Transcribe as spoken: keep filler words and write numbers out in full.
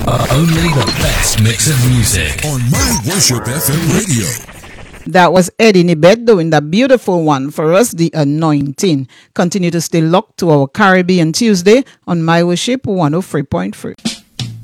Only the best mix of music on My Worship F M Radio. That was Eddie Nibet doing the beautiful one for us, The Anointing. Continue to stay locked to our Caribbean Tuesday on My Worship one oh three point three.